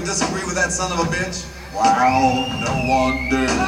disagree with that son of a bitch? Wow, no wonder.